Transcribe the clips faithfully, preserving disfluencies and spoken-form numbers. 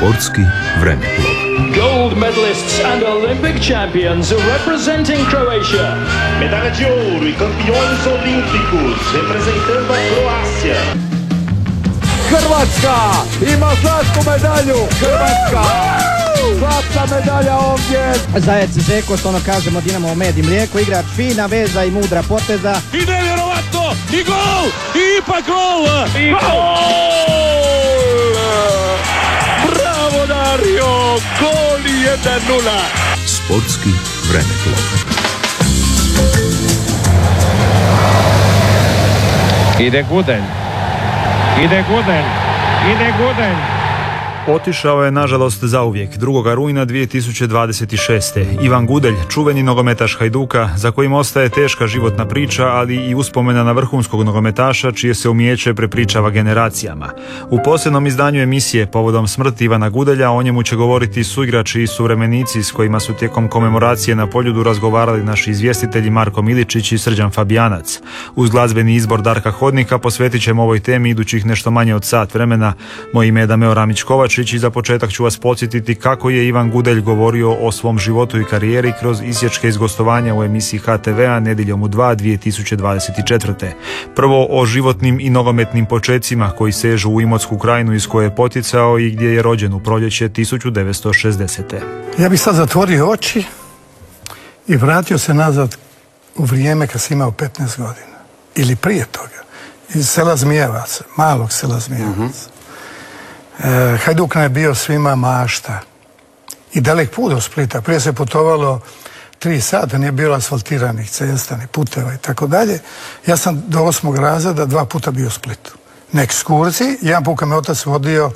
Sportski vremeplov. Gold medalists and Olympic champions representing Croatia. Medalha de ouro e campeões olímpicos representando a Croácia. Hrvatska ima zlatnu medalju. Hrvatska! Zlatna medalja ovdje. Zajec Zeko, što ono kažemo, Dinamo med i mlijeko, igrač fina veza i mudra poteza. I nevjerovatno! I gol! I ipak gol! I gol! Bravo Dario! Gol jedan nula! Sportski vremeplov. Ide Gudelj. Ide Gudelj. Ide Gudelj. Otišao je nažalost zauvijek drugog rujna dvije tisuće dvadeset šeste. Ivan Gudelj, čuveni nogometaš Hajduka, za kojim ostaje teška životna priča, ali i uspomena na vrhunskog nogometaša čije se umijeće prepričava generacijama. U posljednom izdanju emisije povodom smrti Ivana Gudelja o njemu će govoriti suigrači i suvremenici s kojima su tijekom komemoracije na Poljudu razgovarali naši izvjestitelji Marko Miličić i Srđan Fabijanac. Uz glazbeni izbor Darka Hodnika posvetit ćemo ovoj temi idućih nešto manje od sat vremena. Moje ime je Dameo Ramić-Kovač i za početak ću vas podsjetiti kako je Ivan Gudelj govorio o svom životu i karijeri kroz isječke iz gostovanja u emisiji H T V-a Nedjeljom u dva dvije tisuće dvadeset četvrte. Prvo o životnim i nogometnim počecima koji sežu u Imotsku krajinu iz koje je poticao i gdje je rođen u proljeće tisuću devetsto šezdesete. Ja bih sad zatvorio oči i vratio se nazad u vrijeme kad sam imao petnaest godina. Ili prije toga. Iz sela Zmijevaca, malog sela Zmijevaca. Mm-hmm. Hajduk nam je bio svima mašta i dalek put do Splita. Prije se putovalo tri sata, nije bilo asfaltiranih cesta, ni puteva i tako dalje. Ja sam do osmog razreda dva puta bio u Splitu. Na ekskurziji, jedan put kad me otac vodio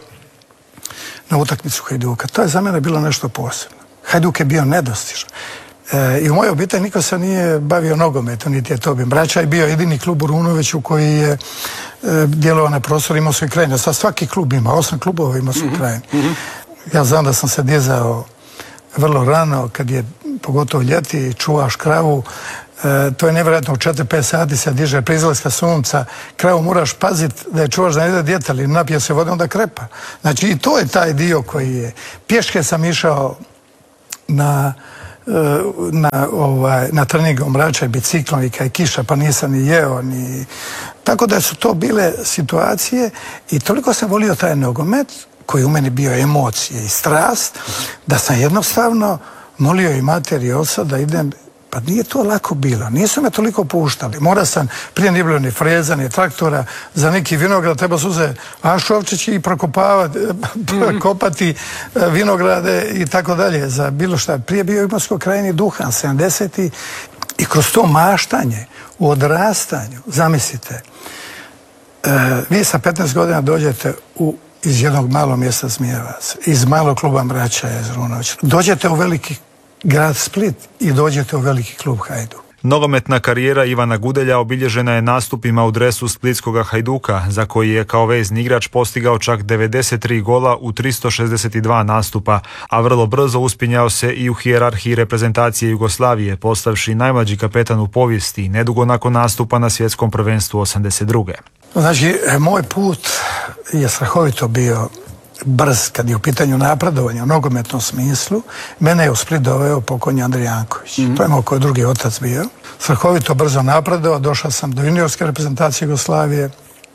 na utakmicu Hajduka. To je za mene bilo nešto posebno. Hajduk je bio nedostižan. E, I u mojoj obitelji niko se nije bavio nogometom, niti je to bi. Braća je bio jedini klub u Runoviću koji je e, djelovao na prostoru Imotske krajine. Sad svaki klub ima, osam klubova Imotske mm-hmm. krajine. Mm-hmm. Ja znam da sam se dizao vrlo rano, kad je pogotovo ljeti, čuvaš kravu. E, to je nevjerojatno, u četiri pet sati se diže pri izlaska sunca. Kravu moraš paziti da je čuvaš da ne ide djeta, ali napije se vode, onda krepa. Znači i to je taj dio koji je. Pješke sam išao na... na, ovaj, na treningom Brača i biciklom i kaj kiša, pa nisam ni jeo ni... Tako da su to bile situacije i toliko sam volio taj nogomet koji u meni bio emocije i strast, da sam jednostavno molio i mater i oca da idem. Pa nije to lako bilo, nisu me toliko puštali. Mora sam, prije nije bilo ni freza, ni traktora, za neki vinograd treba su se ašovčići i prokopavati, kopati vinograde i tako dalje, za bilo šta. Prije bio u Imotskoj krajini duhan, sedamdeseti i kroz to maštanje, u odrastanju, zamislite, e, vi sa petnaest godina dođete u, iz jednog malog mjesta Zmijevac, iz malog kluba Brača iz Runovića, dođete u veliki grad Split i dođete u veliki klub Hajduk. Nogometna karijera Ivana Gudelja obilježena je nastupima u dresu splitskoga Hajduka, za koji je kao vezni igrač postigao čak devedeset tri gola u tristo šezdeset dva nastupa, a vrlo brzo uspinjao se i u hijerarhiji reprezentacije Jugoslavije, postavši najmlađi kapetan u povijesti, nedugo nakon nastupa na svjetskom prvenstvu osamdeset druge. Znači, moj put je strahovito bio brz kad je u pitanju napredovanja u nogometnom smislu. Mene je u Split doveo pokojni Andrej Janković. Mm-hmm. To je moj koji drugi otac bio. Strahovito brzo napredovao, došao sam do juniorske reprezentacije Jugoslavije.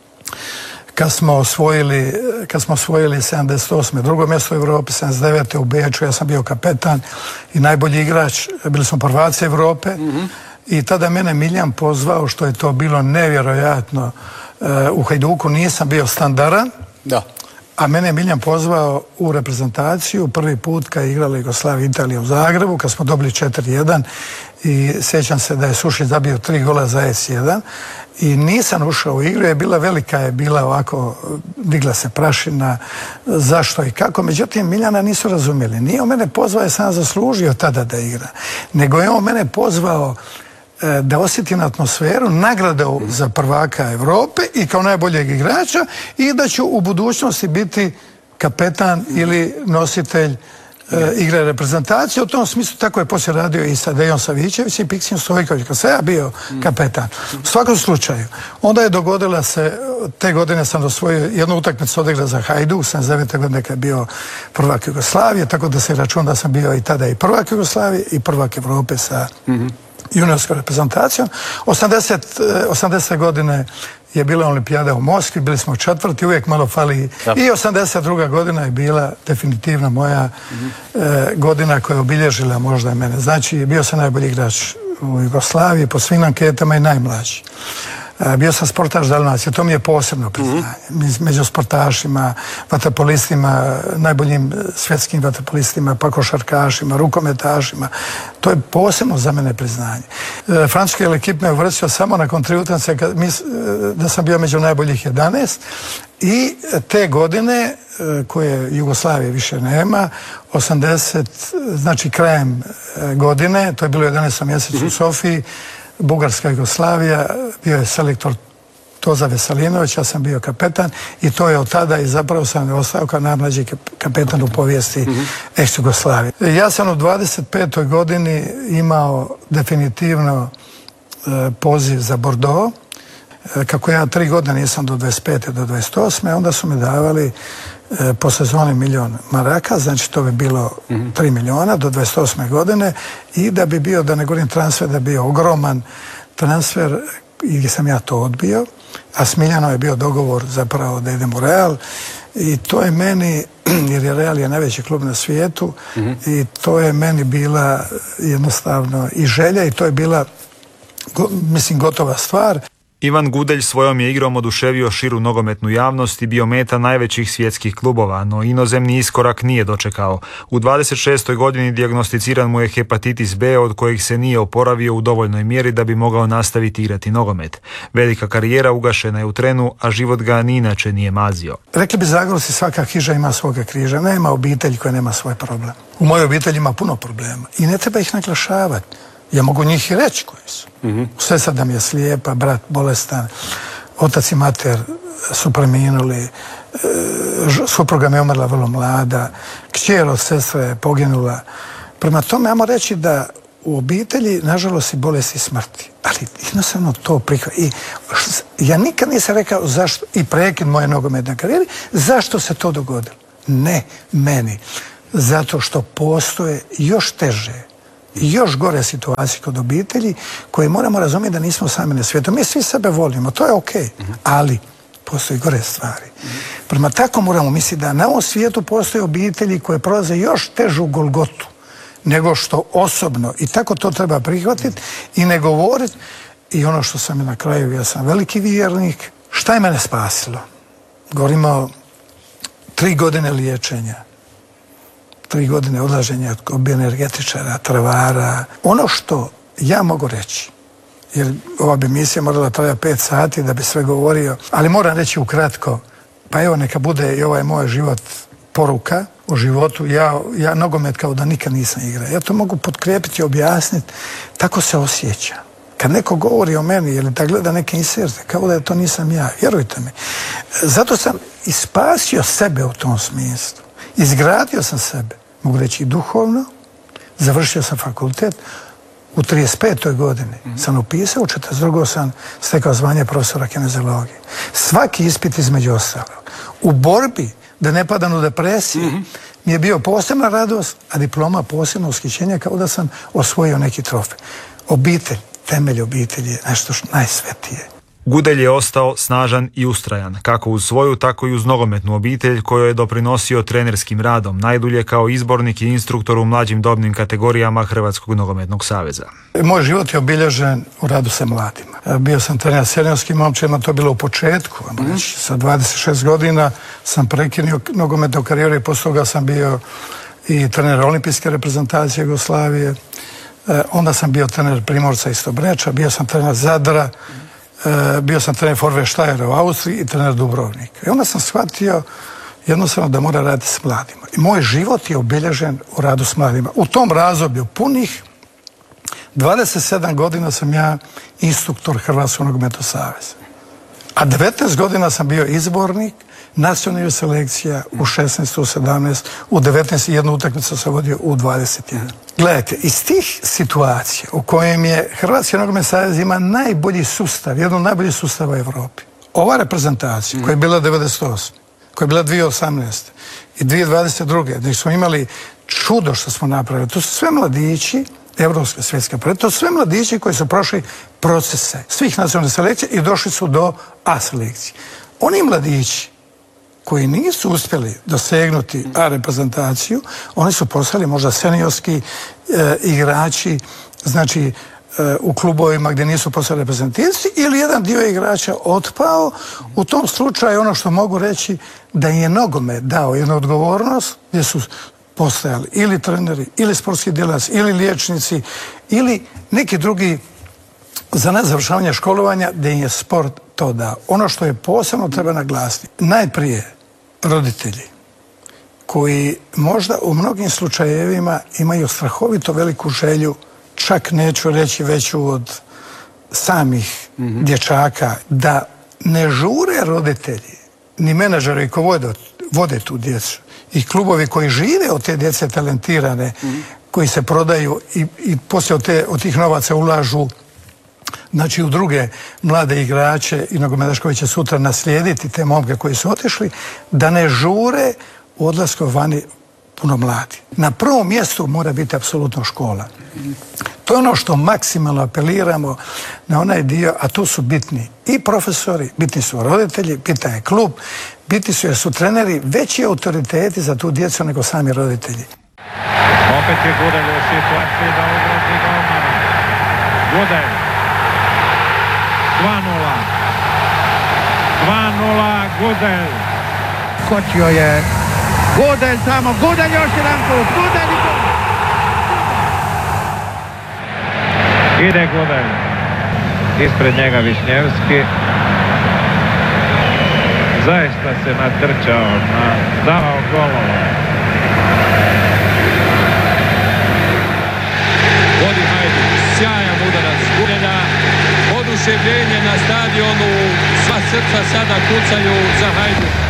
Kad smo osvojili, kad smo osvojili sedamdeset osme drugo mjesto u Europi, sedamdeset devete u Beču, ja sam bio kapetan i najbolji igrač, bili smo prvaci Europe. Mm-hmm. I tada mene Miljan pozvao, što je to bilo nevjerojatno. U Hajduku nisam bio standardan. Da. A mene je Miljan pozvao u reprezentaciju prvi put kad je igrala Jugoslavija Italija u Zagrebu, kad smo dobili četiri jedan i sjećam se da je Sušić zabio tri gola za es jedan i nisam ušao u igru, je bila velika, je bila ovako, digla se prašina, zašto i kako, međutim Miljana nisu razumjeli. Nije on mene pozvao, jer sam zaslužio tada da igra, nego je on mene pozvao da osjetim atmosferu, nagradu za prvaka Europe i kao najboljeg igrača i da ću u budućnosti biti kapetan ili nositelj e, igre reprezentacije. U tom smislu tako je poslije radio i sa Dejom Savićevićem i Piksijem Stojkovićem, kad sam ja bio kapetan. U svakom slučaju, onda je dogodila se, te godine sam osvojio jednu utakmicu odigrao za Hajduk, sedamdeset devete godine kad je bio prvak Jugoslavije, tako da se računa da sam bio i tada i prvak Jugoslavije i prvak Evrope sa mm-hmm. juniorskom reprezentacijom. osamdesete godine je bila olimpijada u Moskvi, bili smo četvrti, uvijek malo fali. Da. I osamdeset druga godina je bila definitivno moja mm-hmm. e, godina koja je obilježila možda mene. Znači, bio sam najbolji igrač u Jugoslaviji, po svim anketama i najmlađi. E, bio sam sportaš Dalmacije, to mi je posebno priznanje. Mm-hmm. Među sportašima, vaterpolistima, najboljim svjetskim vaterpolistima, pa košarkašima, rukometašima. To je posebno za mene priznanje. E, Francuski ekip me uvrstio samo nakon tri utakmice da sam bio među najboljih jedanaest i te godine koje Jugoslavije više nema, osamdeset, znači krajem godine, to je bilo jedanaestom mjesecu mm-hmm. u Sofiji, Bugarska Jugoslavija, bio je selektor Toza Veselinović, ja sam bio kapetan i to je od tada i zapravo sam ostao kao najmlađi kapetan u povijesti mm-hmm. ex-Jugoslavije. Ja sam u dvadeset petoj godini imao definitivno e, poziv za Bordeaux. E, kako ja tri godine nisam do dvadeset pete do dvadeset osme onda su mi davali e, po sezoni milion maraka, znači to bi bilo mm-hmm. tri miliona do dvadeset osme godine i da bi bio, da ne govorim transfer, da bi bio ogroman transfer i gdje sam ja to odbio, a s Miljanom je bio dogovor zapravo da idem u Real i to je meni, jer je Real je najveći klub na svijetu mm-hmm. i to je meni bila jednostavno i želja i to je bila, go, mislim, gotova stvar. Ivan Gudelj svojom je igrom oduševio širu nogometnu javnost i bio meta najvećih svjetskih klubova, no inozemni iskorak nije dočekao. U dvadeset šestoj godini dijagnosticiran mu je hepatitis B od kojeg se nije oporavio u dovoljnoj mjeri da bi mogao nastaviti igrati nogomet. Velika karijera ugašena je u trenu, a život ga ni inače nije mazio. Rekli bi Zagorci, svaka hiža ima svoga križa, nema obitelji koja nema svoj problem. U mojoj obitelji ima puno problema i ne treba ih naglašavati. Ja mogu njih i reći koji su. Mm-hmm. Sestra da mi je slijepa, brat bolestan, otac i mater su preminuli, e, supruga mi je umrla vrlo mlada, kćer od sestre je poginula. Prema tome, ajmo reći da u obitelji, nažalost, i bolesti i smrti. Ali jednostavno to prihvati. I ja nikad nisam rekao zašto, i prekid moje nogometne karijere, zašto se to dogodilo. Ne meni. Zato što postoje još teže i još gore situacije kod obitelji koje moramo razumjeti da nismo sami na svijetu. Mi svi sebe volimo, to je ok, mm-hmm. ali postoji gore stvari. Mm-hmm. Prema tako moramo misliti da na ovom svijetu postoje obitelji koje prolaze još težu golgotu nego što osobno. I tako to treba prihvatiti mm-hmm. i ne govoriti. I ono što sam na kraju, ja sam veliki vjernik. Šta je mene spasilo? Govorimo tri godine liječenja. Tri godine odlaženja od bioenergetičara, travara. Ono što ja mogu reći, jer ova bi emisija morala trajati pet sati da bi sve govorio, ali moram reći ukratko, pa evo neka bude i ovaj moj život poruka u životu. Ja, ja nogomet kao da nikad nisam igrao. Ja to mogu potkrijepiti i objasniti. Tako se osjeća. Kad neko govori o meni ili da gleda neke inserte, kao da je to nisam ja, vjerujte mi. Zato sam i spasio sebe u tom smislu. Izgradio sam sebe, mogu reći i duhovno, završio sam fakultet, u trideset petoj godini mm-hmm. sam upisao, u četrdeset drugoj sam stekao zvanje profesora kinezologije. Svaki ispit između ostalog. U borbi da ne padam u depresiju mm-hmm. mi je bio posebna radost, a diploma posebno ushićenje kao da sam osvojio neki trofej. Obitelj, temelj obitelji je nešto najsvetije. Gudelj je ostao snažan i ustrajan, kako uz svoju, tako i uz nogometnu obitelj kojoj je doprinosio trenerskim radom, najdulje kao izbornik i instruktor u mlađim dobnim kategorijama Hrvatskog nogometnog saveza. Moj život je obilježen u radu sa mladima. Bio sam trener seniorskim momčadima, to je bilo u početku. Mm. Sa dvadeset šest godina sam prekinuo nogometnu karijeru i poslije toga sam bio i trener olimpijske reprezentacije Jugoslavije. E, onda sam bio trener Primorca iz Stobreča, bio sam trener Zadra, e, bio sam trener Forveštajera u Austriji i trener Dubrovnika. I onda sam shvatio jednostavno da mora raditi s mladima. I moj život je obilježen u radu s mladima. U tom razdoblju punih dvadeset sedam godina sam ja instruktor Hrvatskog nogometnog saveza. A devetnaest godina sam bio izbornik nacionalnih selekcija u šesnaest, u sedamnaest, u devetnaest i jednu utakmicu se vodio u dvadeset jedan. Gledajte, iz tih situacija u kojem je Hrvatski nogometni savez ima najbolji sustav, jedan od najboljih sustava u Evropi. Ova reprezentacija koja je bila devedeset osme, koja je bila dvije tisuće osamnaeste i dvije tisuće dvadeset druge, gdje smo imali čudo što smo napravili. To su sve mladići, evropska, svjetska prva, to su sve mladići koji su prošli procese svih nacionalnih selekcija i došli su do A selekcije. Oni mladići koji nisu uspjeli dosegnuti A reprezentaciju, oni su postali možda seniorski e, igrači, znači e, u klubovima gdje nisu postali reprezentativci, ili jedan dio igrača otpao. U tom slučaju ono što mogu reći da je nogomet dao jednu odgovornost gdje su postojali ili treneri, ili sportski djelatnici, ili liječnici, ili neki drugi za nezavršavanje školovanja gdje je sport to dao. Ono što je posebno treba naglasiti, najprije roditelji koji možda u mnogim slučajevima imaju strahovito veliku želju, čak neću reći veću od samih mm-hmm. dječaka, da ne žure roditelji, ni menadžeri koji vode, vode tu djecu, i klubovi koji žive od te djece talentirane, mm-hmm. koji se prodaju i, i poslije od, te, od tih novaca ulažu znači u druge mlade igrače i nogometaše koji će sutra naslijediti te momke koji su otišli, da ne žure u odlasku vani puno mladi. Na prvom mjestu mora biti apsolutno škola. To je ono što maksimalno apeliramo na onaj dio, a tu su bitni i profesori, bitni su roditelji, bitan je klub, bitni su jer su treneri veći autoriteti za tu djecu nego sami roditelji. Opet je Gudelj u situaciji da ugrozi golmana. Gudelj. dva nula. dva nula Gudelj. Skočio je Gudelj tamo, Gudelj još jedan put, Gudelj i Gudelj. Ide Gudelj. Ispred njega Višnjevski. Zaista se natrčao, davao golova. Vodi Hajduk, sjajan udarac Gudelja, oduševljenje na stadionu, sva srca sada kucaju za Hajduk.